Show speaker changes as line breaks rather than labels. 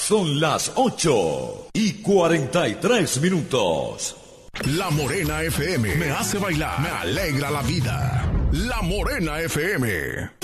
Son las 8:43.
La Morena FM me hace bailar, me alegra la vida. La Morena FM.